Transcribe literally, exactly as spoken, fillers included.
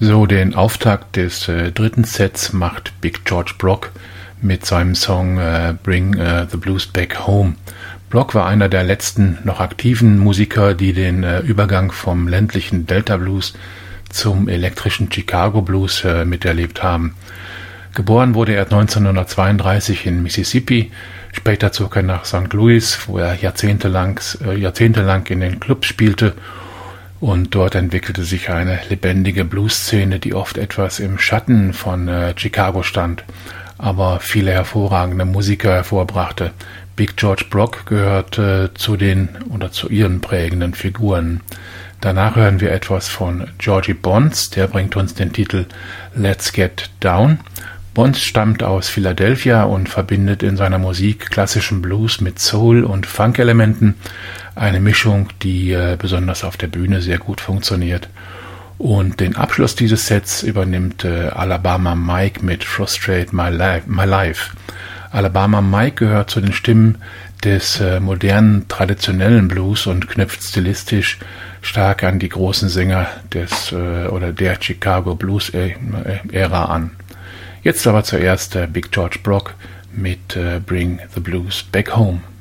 So, den Auftakt des äh, dritten Sets macht Big George Brock mit seinem Song äh, Bring äh, the Blues Back Home. Brock war einer der letzten noch aktiven Musiker, die den äh, Übergang vom ländlichen Delta Blues zum elektrischen Chicago Blues äh, miterlebt haben. Geboren wurde er neunzehnhundertzweiunddreißig in Mississippi, später zog er nach Sankt Louis, wo er jahrzehntelang, äh, jahrzehntelang in den Clubs spielte. Und dort entwickelte sich eine lebendige Blues-Szene, die oft etwas im Schatten von äh, Chicago stand, aber viele hervorragende Musiker hervorbrachte. Big George Brock gehört äh, zu den oder zu ihren prägenden Figuren. Danach hören wir etwas von Georgie Bonds, der bringt uns den Titel Let's Get Down. Bonds stammt aus Philadelphia und verbindet in seiner Musik klassischen Blues mit Soul- und Funk-Elementen. Eine Mischung, die äh, besonders auf der Bühne sehr gut funktioniert. Und den Abschluss dieses Sets übernimmt äh, Alabama Mike mit Frustrate My Life. My Life. Alabama Mike gehört zu den Stimmen des äh, modernen, traditionellen Blues und knüpft stilistisch stark an die großen Sänger des äh, oder der Chicago Blues-Ära an. Jetzt aber zuerst äh, Big George Brock mit äh, Bring the Blues Back Home.